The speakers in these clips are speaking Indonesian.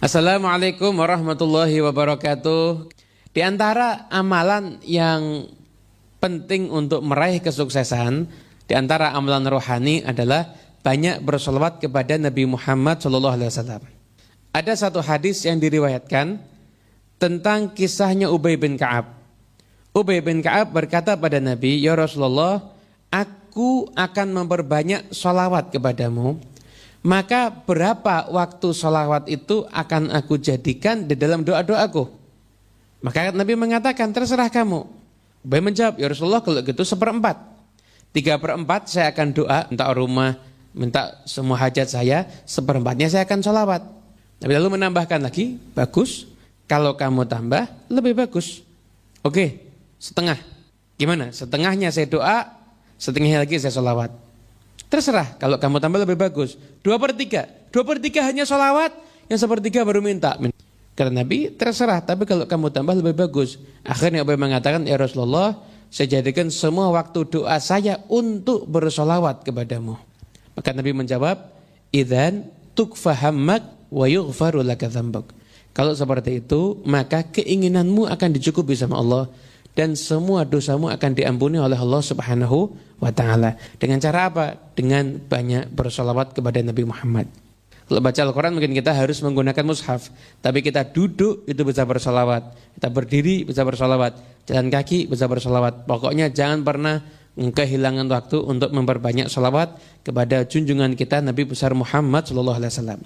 Assalamualaikum warahmatullahi wabarakatuh. Di antara amalan yang penting untuk meraih kesuksesan, di antara amalan rohani adalah banyak bersolawat kepada Nabi Muhammad SAW. Ada satu hadis yang diriwayatkan tentang kisahnya Ubay bin Ka'ab. Ubay bin Ka'ab berkata pada Nabi, "Ya Rasulullah, aku akan memperbanyak solawat kepadamu. Maka berapa waktu solawat itu akan aku jadikan di dalam doa-doaku?" Maka Nabi mengatakan, "Terserah kamu." Ubay menjawab, "Ya Rasulullah, kalau gitu 1/4. 3/4 saya akan doa, minta rumah, minta semua hajat saya, 1/4-nya saya akan solawat." Nabi lalu menambahkan lagi, "Bagus, kalau kamu tambah lebih bagus." Oke, setengah. Gimana? Setengahnya saya doa, setengahnya lagi saya solawat. Terserah, kalau kamu tambah lebih bagus. 2/3. 2/3 hanya solawat, yang 1/3 baru minta. Kata Nabi, terserah, tapi kalau kamu tambah lebih bagus. Akhirnya Ubay mengatakan, "Ya Rasulullah, saya jadikan semua waktu doa saya untuk bersolawat kepadamu." Maka Nabi menjawab, "Idzan tukfahammak wa yughfaru laka dzambuk." Kalau seperti itu, maka keinginanmu akan dicukupi sama Allah dan semua dosamu akan diampuni oleh Allah Subhanahu wa ta'ala. Dengan cara apa? Dengan banyak bersolawat kepada Nabi Muhammad. Kalau baca Al-Quran mungkin kita harus menggunakan mushaf, tapi kita duduk itu bisa bersolawat, kita berdiri bisa bersolawat, jalan kaki bisa bersolawat. Pokoknya jangan pernah kehilangan waktu untuk memperbanyak solawat kepada junjungan kita Nabi besar Muhammad SAW.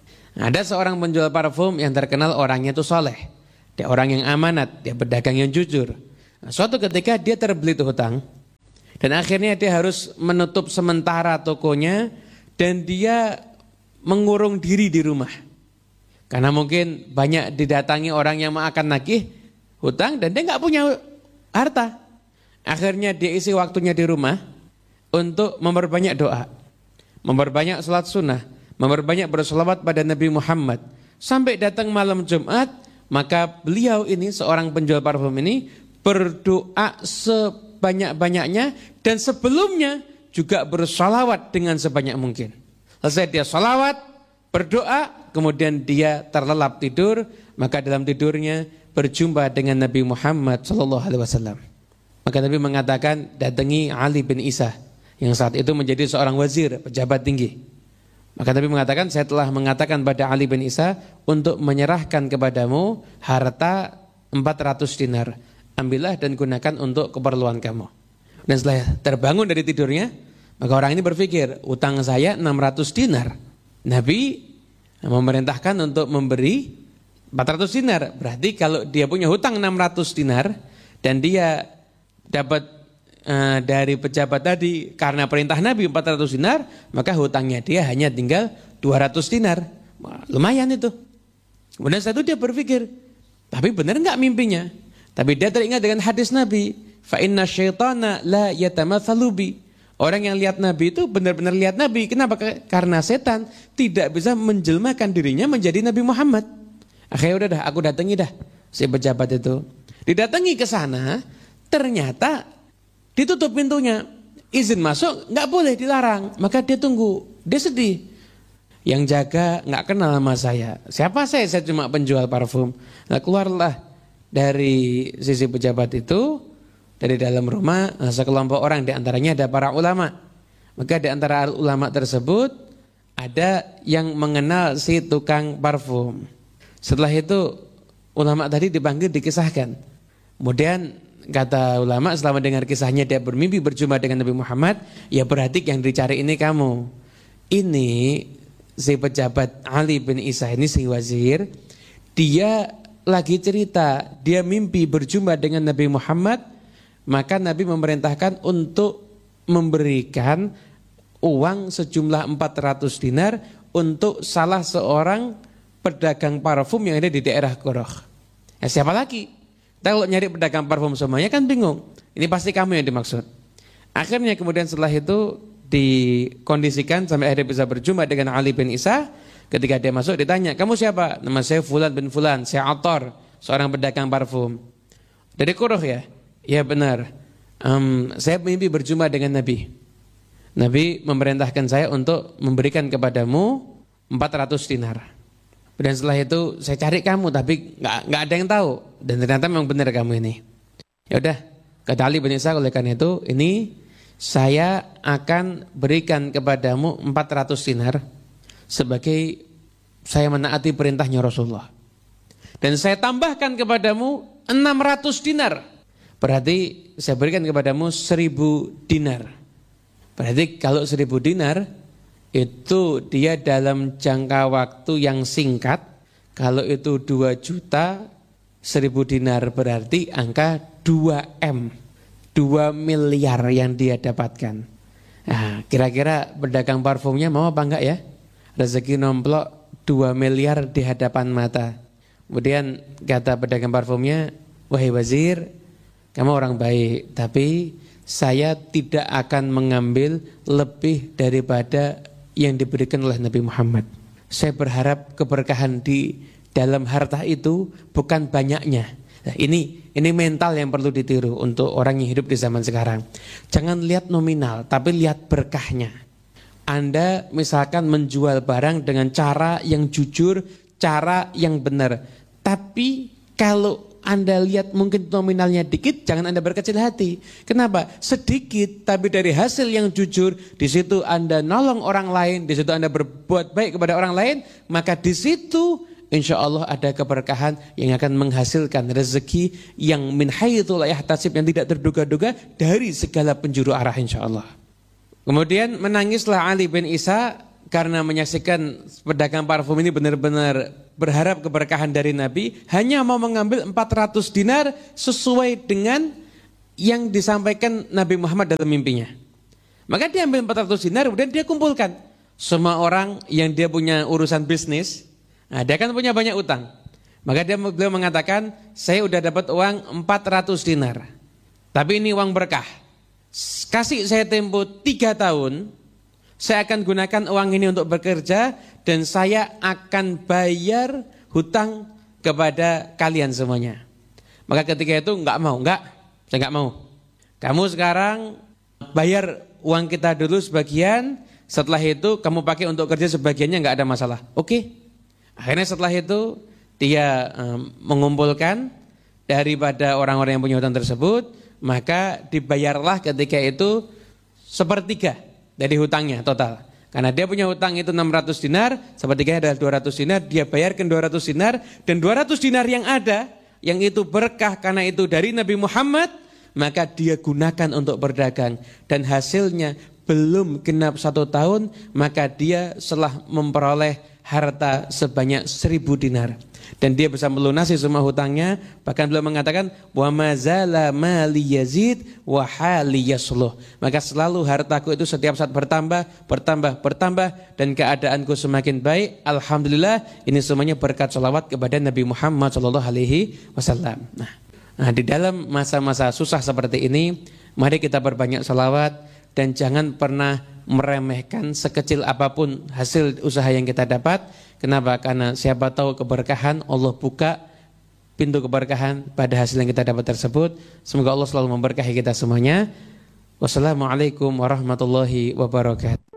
Ada seorang penjual parfum yang terkenal orangnya itu soleh, dia orang yang amanat, dia pedagang yang jujur. Nah, suatu ketika dia terbelit hutang dan akhirnya dia harus menutup sementara tokonya dan dia mengurung diri di rumah karena mungkin banyak didatangi orang yang akan nagih hutang dan dia nggak punya harta. Akhirnya dia isi waktunya di rumah untuk memperbanyak doa, memperbanyak salat sunnah, memperbanyak berselawat pada Nabi Muhammad. Sampai datang malam Jumat, maka beliau ini, seorang penjual parfum ini, berdoa sebanyak-banyaknya dan sebelumnya juga bersolawat dengan sebanyak mungkin. Selesai dia solawat, berdoa, kemudian dia terlelap tidur, maka dalam tidurnya berjumpa dengan Nabi Muhammad SAW. Maka Nabi mengatakan, "Datangi Ali bin Isa," yang saat itu menjadi seorang wazir, pejabat tinggi. Maka Nabi mengatakan, "Saya telah mengatakan pada Ali bin Isa untuk menyerahkan kepadamu harta 400 dinar. Ambillah dan gunakan untuk keperluan kamu." Dan setelah terbangun dari tidurnya, maka orang ini berpikir, utang saya 600 dinar. Nabi memerintahkan untuk memberi 400 dinar. Berarti kalau dia punya hutang 600 dinar dan dia dapat dari pejabat tadi karena perintah Nabi 400 dinar, maka hutangnya dia hanya tinggal 200 dinar. Wah, lumayan itu. Kemudian setelah itu dia berpikir, tapi benar enggak mimpinya? Tapi dia teringat dengan hadis Nabi, "Fa inna syaitana la yatamatsalu bi." Orang yang lihat Nabi itu benar-benar lihat Nabi. Kenapa? Karena setan tidak bisa menjelmakan dirinya menjadi Nabi Muhammad. Akhirnya udah dah, aku datangi dah si pejabat itu. Didatangi ke sana, ternyata ditutup pintunya. Izin masuk nggak boleh, dilarang. Maka dia tunggu, dia sedih. Yang jaga nggak kenal sama saya. Siapa saya? Saya cuma penjual parfum. Nah, keluarlah dari sisi pejabat itu, dari dalam rumah, sekelompok orang, di antaranya ada para ulama. Maka di antara ulama tersebut ada yang mengenal si tukang parfum. Setelah itu ulama tadi dipanggil, dikisahkan. Kemudian kata ulama, setelah mendengar kisahnya dia bermimpi berjumpa dengan Nabi Muhammad, "Ya berarti yang dicari ini kamu." Ini si pejabat Ali bin Isa ini, si wazir, dia lagi cerita, dia mimpi berjumpa dengan Nabi Muhammad. Maka Nabi memerintahkan untuk memberikan uang sejumlah 400 dinar untuk salah seorang pedagang parfum yang ada di daerah Qoroh. Ya, siapa lagi? Kita kalau nyari pedagang parfum semuanya kan bingung. Ini pasti kamu yang dimaksud. Akhirnya kemudian setelah itu dikondisikan sampai akhirnya bisa berjumpa dengan Ali bin Isa. Ketika dia masuk ditanya, "Kamu siapa?" "Nama saya Fulan bin Fulan, saya Athar, seorang pedagang parfum." "Dari Qoroh ya?" "Ya benar, saya mimpi berjumpa dengan Nabi. Nabi memerintahkan saya untuk memberikan kepadamu 400 dinar. Dan setelah itu saya cari kamu tapi nggak ada yang tahu. Dan ternyata memang benar kamu ini. Ya udah, kata Ali bin Ishaq, oleh karena itu ini saya akan berikan kepadamu 400 dinar sebagai saya menaati perintahnya Rasulullah. Dan saya tambahkan kepadamu 600 dinar. Berarti saya berikan kepadamu 1000 dinar. Berarti kalau 1000 dinar itu dia dalam jangka waktu yang singkat. Kalau itu 2 juta, 1000 dinar berarti angka 2M, 2 miliar yang dia dapatkan. Nah, kira-kira pedagang parfumnya mau apa enggak ya? Rezeki nomplok 2 miliar di hadapan mata. Kemudian kata pedagang parfumnya, wahai wazir, kamu orang baik, tapi saya tidak akan mengambil lebih daripada yang diberikan oleh Nabi Muhammad. Saya berharap keberkahan di dalam harta itu bukan banyaknya. Nah, ini mental yang perlu ditiru untuk orang yang hidup di zaman sekarang. Jangan lihat nominal, tapi lihat berkahnya. Anda misalkan menjual barang dengan cara yang jujur, cara yang benar. Tapi kalau Anda lihat mungkin nominalnya dikit, jangan Anda berkecil hati. Kenapa? Sedikit, tapi dari hasil yang jujur, di situ Anda nolong orang lain, di situ Anda berbuat baik kepada orang lain, maka di situ insya Allah ada keberkahan yang akan menghasilkan rezeki yang min haitsu la yahtasib, yang tidak terduga-duga dari segala penjuru arah insya Allah. Kemudian menangislah Ali bin Isa karena menyaksikan pedagang parfum ini benar-benar berharap keberkahan dari Nabi, hanya mau mengambil 400 dinar sesuai dengan yang disampaikan Nabi Muhammad dalam mimpinya. Maka dia ambil 400 dinar, kemudian dia kumpulkan semua orang yang dia punya urusan bisnis. Nah, dia kan punya banyak utang. Maka beliau mengatakan, saya udah dapat uang 400 dinar. Tapi ini uang berkah. Kasih saya tempo 3 tahun, saya akan gunakan uang ini untuk bekerja dan saya akan bayar hutang kepada kalian semuanya. Maka ketika itu saya enggak mau. Kamu sekarang bayar uang kita dulu sebagian, setelah itu kamu pakai untuk kerja sebagiannya, enggak ada masalah. Oke. Akhirnya setelah itu dia mengumpulkan daripada orang-orang yang punya hutang tersebut, maka dibayarlah ketika itu 1/3 dari hutangnya total. Karena dia punya hutang itu 600 dinar, sepertiganya adalah 200 dinar, dia bayarkan 200 dinar, dan 200 dinar yang ada, yang itu berkah karena itu dari Nabi Muhammad, maka dia gunakan untuk berdagang. Dan hasilnya belum genap 1 tahun, maka dia setelah memperoleh harta sebanyak 1000 dinar. Dan dia bisa melunasi semua hutangnya. Bahkan beliau mengatakan, wa mazala mali yazid wa hali yasluh. Maka selalu hartaku itu setiap saat bertambah dan keadaanku semakin baik. Alhamdulillah, ini semuanya berkat sholawat kepada Nabi Muhammad SAW. Nah, di dalam masa-masa susah seperti ini, mari kita berbanyak sholawat dan jangan pernah meremehkan sekecil apapun hasil usaha yang kita dapat. Kenapa? Karena siapa tahu keberkahan, Allah buka pintu keberkahan pada hasil yang kita dapat tersebut. Semoga Allah selalu memberkahi kita semuanya. Wassalamualaikum warahmatullahi wabarakatuh.